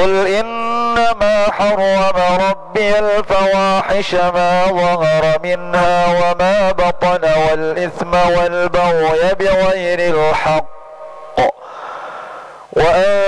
قل إنما حرم ربي الفواحش ما ظهر منها وما بطن والإثم والبغي بغير الحق وأن